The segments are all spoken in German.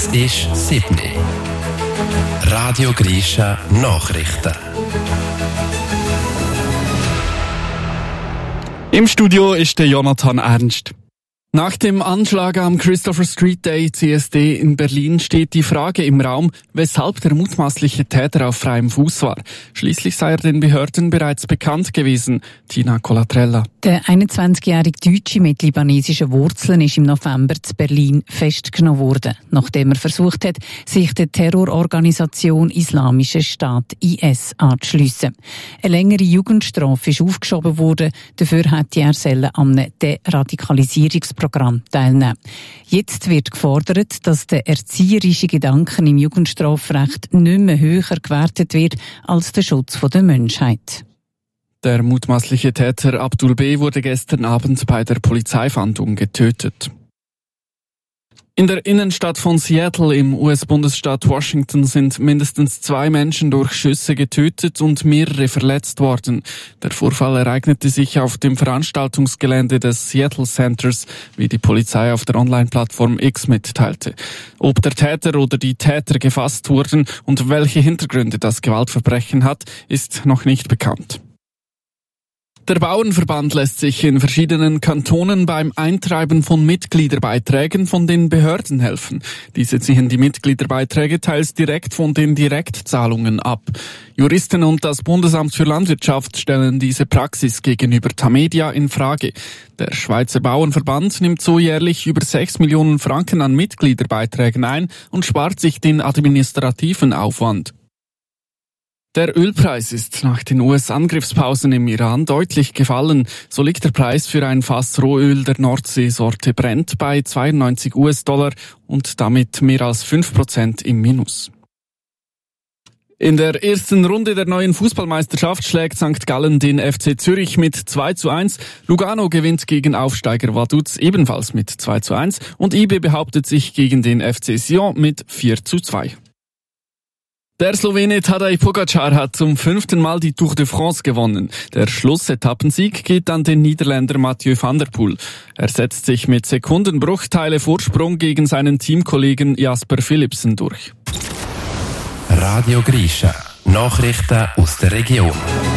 Es ist 7 Uhr. Radio Grisha Nachrichten. Im Studio ist der Jonathan Ernst. Nach dem Anschlag am Christopher Street Day CSD in Berlin steht die Frage im Raum, weshalb der mutmaßliche Täter auf freiem Fuß war. Schließlich sei er den Behörden bereits bekannt gewesen. Tina Colatrella. Der 21-jährige Deutsche mit libanesischen Wurzeln ist im November zu Berlin festgenommen worden, nachdem er versucht hat, sich der Terrororganisation Islamischer Staat IS anzuschliessen. Eine längere Jugendstrafe ist aufgeschoben worden, dafür hätte er an einem Deradikalisierungsprogramm teilnehmen. Jetzt wird gefordert, dass der erzieherische Gedanken im Jugendstrafrecht nicht mehr höher gewertet wird als der Schutz der Menschheit. Der mutmaßliche Täter Abdul B. wurde gestern Abend bei der Polizeifahndung getötet. In der Innenstadt von Seattle im US-Bundesstaat Washington sind mindestens 2 Menschen durch Schüsse getötet und mehrere verletzt worden. Der Vorfall ereignete sich auf dem Veranstaltungsgelände des Seattle Centers, wie die Polizei auf der Online-Plattform X mitteilte. Ob der Täter oder die Täter gefasst wurden und welche Hintergründe das Gewaltverbrechen hat, ist noch nicht bekannt. Der Bauernverband lässt sich in verschiedenen Kantonen beim Eintreiben von Mitgliederbeiträgen von den Behörden helfen. Diese ziehen die Mitgliederbeiträge teils direkt von den Direktzahlungen ab. Juristen und das Bundesamt für Landwirtschaft stellen diese Praxis gegenüber Tamedia in Frage. Der Schweizer Bauernverband nimmt so jährlich über 6 Millionen Franken an Mitgliederbeiträgen ein und spart sich den administrativen Aufwand. Der Ölpreis ist nach den US-Angriffspausen im Iran deutlich gefallen. So liegt der Preis für ein Fass Rohöl der Nordseesorte Brent bei $92 und damit mehr als 5% im Minus. In der ersten Runde der neuen Fußballmeisterschaft schlägt St. Gallen den FC Zürich mit 2:1. Lugano gewinnt gegen Aufsteiger Vaduz ebenfalls mit 2:1 und IB behauptet sich gegen den FC Sion mit 4:2. Der Slowene Tadej Pogačar hat zum 5. Mal die Tour de France gewonnen. Der Schlussetappensieg geht an den Niederländer Mathieu van der Poel. Er setzt sich mit Sekundenbruchteile Vorsprung gegen seinen Teamkollegen Jasper Philipsen durch. Radio Grisha. Nachrichten aus der Region.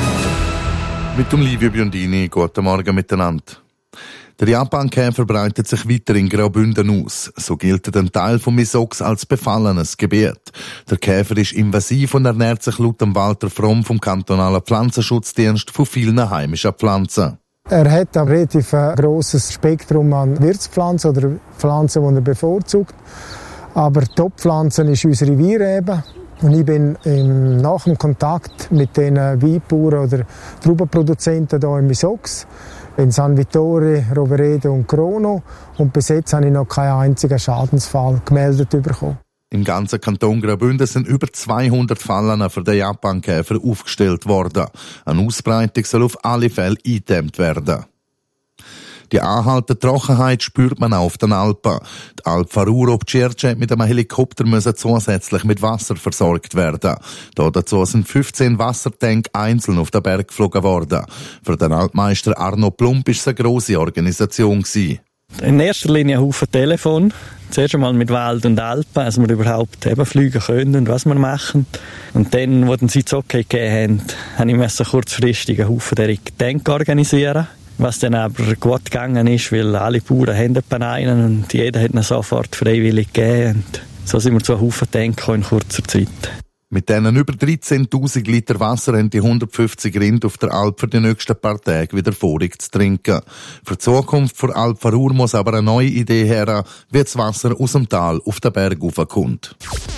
Mit dem Livio Biondini, guten Morgen miteinander. Der Japankäfer breitet sich weiter in Graubünden aus. So gilt ein Teil von Misox als befallenes Gebiet. Der Käfer ist invasiv und ernährt sich laut Walter Fromm vom kantonalen Pflanzenschutzdienst von vielen heimischen Pflanzen. Er hat ein relativ grosses Spektrum an Wirtspflanzen oder Pflanzen, die er bevorzugt. Aber Top-Pflanzen ist unsere Weinrebe. Und ich bin nach dem Kontakt mit den Weinbauern oder Traubenproduzenten hier in Misox in San Vittore, Roveredo und Crono. Und bis jetzt habe ich noch keinen einzigen Schadensfall gemeldet bekommen. Im ganzen Kanton Graubünden sind über 200 Fallen für den Japankäfer aufgestellt worden. Eine Ausbreitung soll auf alle Fälle eingedämmt werden. Die anhaltende Trockenheit spürt man auch auf den Alpen. Die Alp Varuro-Cerce mit einem Helikopter müssen zusätzlich mit Wasser versorgt werden. Dazu sind 15 Wassertanks einzeln auf den Berg geflogen worden. Für den Altmeister Arno Plump war es eine grosse Organisation gewesen. In erster Linie ein Haufen Telefon. Zuerst einmal mit Wald und Alpen, also wir überhaupt eben fliegen können und was wir machen. Und dann, als sie das Okay gegeben haben, musste ich kurzfristig einen Haufen der Tank organisieren. Was dann aber gut gegangen ist, weil alle Bauern haben einen und jeder hat ihn sofort freiwillig gegeben. Und so sind wir zu einem Haufen Tanks in kurzer Zeit. Mit diesen über 13.000 Liter Wasser haben die 150 Rinder auf der Alp für die nächsten paar Tage wieder vorig zu trinken. Für die Zukunft für Alp Varur muss aber eine neue Idee her, wie das Wasser aus dem Tal auf den Berg raufkommt.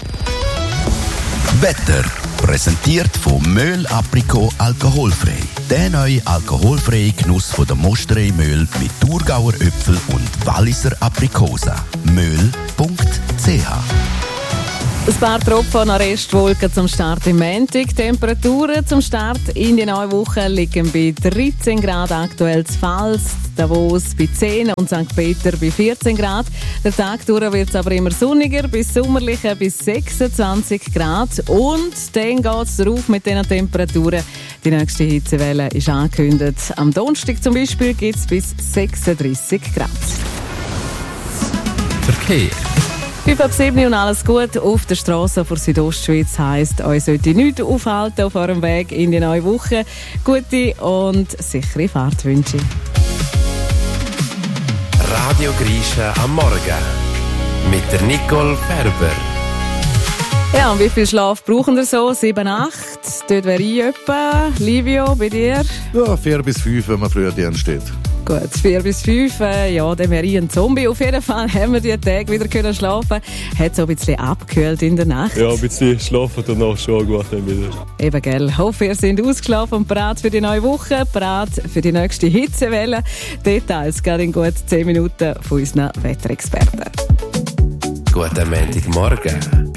Wetter. Präsentiert von Möhl Aprikot alkoholfrei. Der neue alkoholfreie Genuss von der Mosterei Möhl mit Thurgauer Äpfel und Walliser Aprikosen. Möhl.ch. Ein paar Tropfen an Restwolken zum Start im Montag. Temperaturen zum Start in die neue Woche liegen bei 13 Grad aktuell zu Pfalz, Davos bei 10 und St. Peter bei 14 Grad. Der Tag durch wird es aber immer sonniger, bis sommerlicher bis 26 Grad. Und dann geht es rauf mit diesen Temperaturen. Die nächste Hitzewelle ist angekündigt. Am Donnerstag zum Beispiel gibt es bis 36 Grad. Verkehr. 5:07 und alles gut auf der Straße vor Südostschweiz heisst, euch sollte nichts aufhalten auf eurem Weg in die neue Woche. Gute und sichere Fahrt wünsche ich. Radio Grisha am Morgen mit der Nicole Ferber. Ja, und wie viel Schlaf brauchen wir so? 7, 8? Dort wäre ich etwa. Livio, bei dir? Ja, 4 bis 5, wenn man früher Dienst steht. Gut, 4 bis 5, ja, dann wäre ich ein Zombie. Auf jeden Fall haben wir diesen Tag wieder können schlafen. Hat so ein bisschen abgekühlt in der Nacht. Ja, ein bisschen schlafen danach schon gut wieder. Eben, gell. Hoffe, ihr seid ausgeschlafen und bereit für die neue Woche, bereit für die nächste Hitzewelle. Details gerade in gut 10 Minuten von unseren Wetterexperten. Guten Montagmorgen.